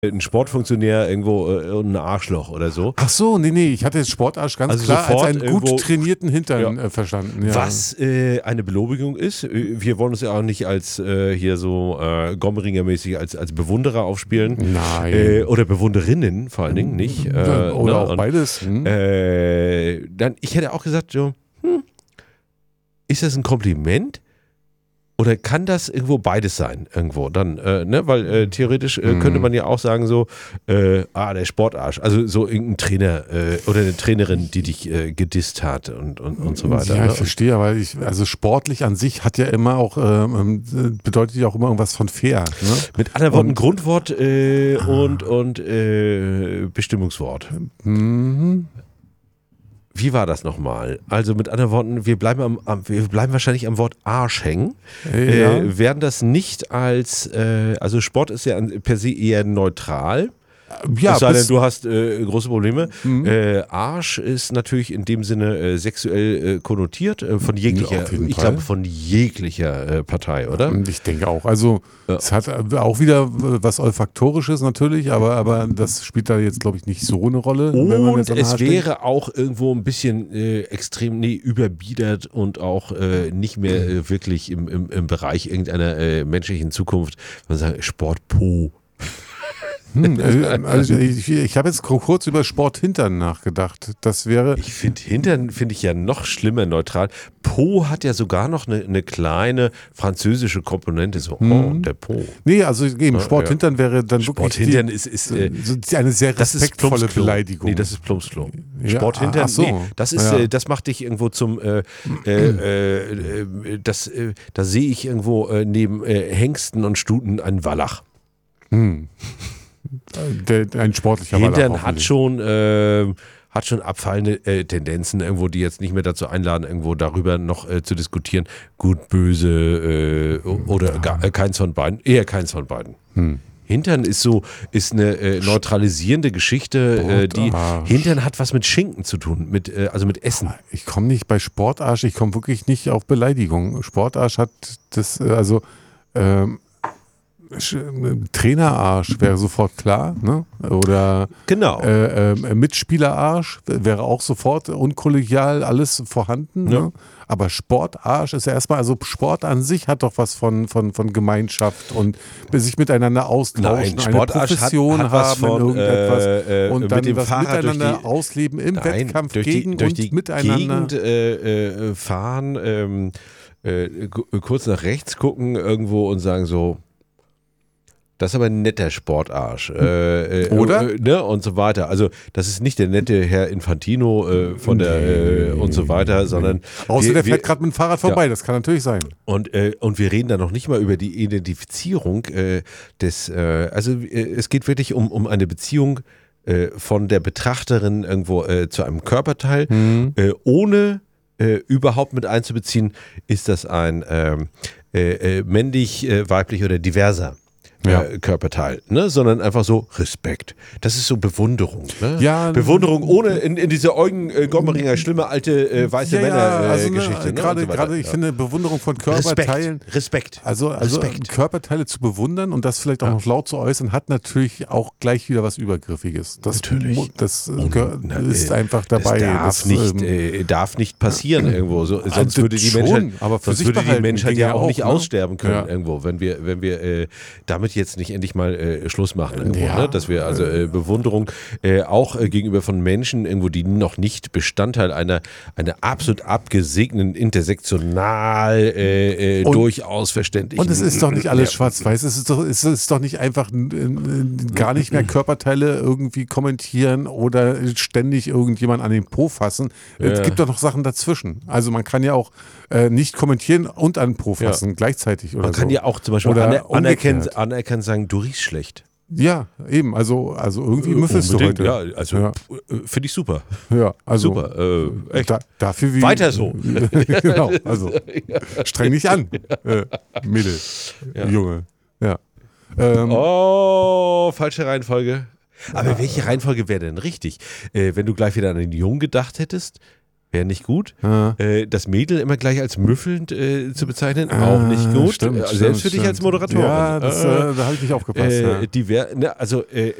ein Sportfunktionär irgendwo und ein Arschloch oder so. Ach so, nee, ich hatte jetzt Sportarsch ganz Also klar als sofort einen irgendwo- gut trainierten Hintern verstanden. Ja. Was eine Belobigung ist. Wir wollen uns ja auch nicht als hier so Gommeringer-mäßig als Bewunderer aufspielen. Nein. Oder Bewunderinnen vor allen Dingen, nicht? Oder auch und, beides. dann, ich hätte auch gesagt, so, ist das ein Kompliment? Oder kann das irgendwo beides sein, irgendwo dann, ne? Weil theoretisch könnte man ja auch sagen so, der Sportarsch, also so irgendein Trainer oder eine Trainerin, die dich gedisst hat und so weiter. Ja, ne? ich verstehe, aber also sportlich an sich hat ja immer auch, bedeutet ja auch immer irgendwas von fair. Ne? Mit anderen Worten Grundwort und Bestimmungswort. Mhm. Wie war das nochmal? Also mit anderen Worten, wir bleiben wahrscheinlich am Wort Arsch hängen. Ja. Werden das nicht als, also Sport ist ja per se eher neutral. Ja, Es sei denn, du hast große Probleme. Mhm. Arsch ist natürlich in dem Sinne sexuell konnotiert, von jeglicher, Auf jeden ich Fall. glaube von jeglicher Partei, oder? Und ich denke auch. Also es hat auch wieder was Olfaktorisches natürlich, aber das spielt da jetzt, glaube ich, nicht so eine Rolle. wenn man Und jetzt an es Arsch denkt. wäre auch irgendwo ein bisschen extrem überbiedert und auch nicht mehr wirklich im Bereich irgendeiner menschlichen Zukunft, man sagt Sportpo. Also ich habe jetzt kurz über Sporthintern nachgedacht. Das wäre. Ich finde Hintern finde ich ja noch schlimmer neutral. Po hat ja sogar noch eine kleine französische Komponente, so der Po. Nee, also eben, Sporthintern wäre dann Sporthintern wirklich ist eine sehr das ist respektvolle Plumpsklo. Beleidigung. Nee, das ist Plumpsklo. Ja, Sporthintern, ach so. nee, das ist, Ja. das macht dich irgendwo zum, da sehe ich irgendwo neben Hengsten und Stuten einen Wallach. Ein sportlicher Hintern Wallach hat schon abfallende Tendenzen irgendwo, die jetzt nicht mehr dazu einladen, irgendwo darüber noch zu diskutieren. Gut, böse oder keins von beiden. Eher keins von beiden. Hintern ist eine neutralisierende Geschichte. Sportarsch. Hintern hat was mit Schinken zu tun, also mit Essen. Ich komme nicht bei Sportarsch, ich komme wirklich nicht auf Beleidigung. Sportarsch hat das, Trainerarsch wäre sofort klar, ne? Oder Genau. Mitspielerarsch wäre auch sofort unkollegial alles vorhanden. Ja. Ne? Aber Sportarsch ist ja erstmal, also Sport an sich hat doch was von Gemeinschaft und sich miteinander austauschen, Nein, Sportarsch eine Profession hat was haben von, in irgendetwas und mit dann dem was Fahrrad miteinander durch die- ausleben im Wettkampf durch gegen die und miteinander. Gegend fahren, kurz nach rechts gucken irgendwo und sagen so, das ist aber ein netter Sportarsch. Oder? Ne? Und so weiter. Also das ist nicht der nette Herr Infantino von der und so weiter, sondern Außer der fährt gerade mit dem Fahrrad vorbei, Ja. das kann natürlich sein. und wir reden da noch nicht mal über die Identifizierung es geht wirklich um eine Beziehung von der Betrachterin irgendwo zu einem Körperteil, ohne überhaupt mit einzubeziehen, ist das ein männlich, weiblich oder diverser Körperteil, ne? Sondern einfach so Respekt. Das ist so Bewunderung. Ne? Ja, Bewunderung ohne in diese Eugen Gommeringer schlimme alte weiße Männer-Geschichte. Gerade ich finde Bewunderung von Körperteilen. Respekt. Also Respekt. Körperteile zu bewundern und das vielleicht auch noch laut zu äußern, hat natürlich auch gleich wieder was Übergriffiges. Natürlich. Das ist einfach dabei. Das darf nicht passieren irgendwo. Sonst würde die schon, Menschheit, aber für sonst sich würde die behalten Menschheit ginge ja ja auch auch, nicht ne? aussterben können Ja. irgendwo, wenn wir damit jetzt nicht endlich mal Schluss machen irgendwo, Ja. ne? Dass wir also Bewunderung auch gegenüber von Menschen irgendwo, die noch nicht Bestandteil einer absolut abgesegneten intersektional durchaus verständlichen. Und es ist doch nicht alles schwarz-weiß. Es ist doch nicht einfach gar nicht mehr Körperteile irgendwie kommentieren oder ständig irgendjemand an den Po fassen. Es gibt doch noch Sachen dazwischen. Also man kann ja auch nicht kommentieren und an den Po fassen gleichzeitig. Oder Man kann so. ja auch zum Beispiel Oder umgekehrt. anerkennen, sagen, du riechst schlecht. Ja, eben. Also irgendwie müsstest du Unbedingt, heute. ja, also finde ich super. Ja, also Super, echt. Dafür wie Weiter so. Genau, also streng dich an, Mädel, Junge. Ja. Falsche Reihenfolge. Aber welche Reihenfolge wäre denn richtig? Wenn du gleich wieder an den Jungen gedacht hättest, wäre nicht gut. Ja. Das Mädel immer gleich als müffelnd zu bezeichnen, auch nicht gut. Stimmt, Selbst für dich als Moderatorin. Ja, da habe ich nicht aufgepasst.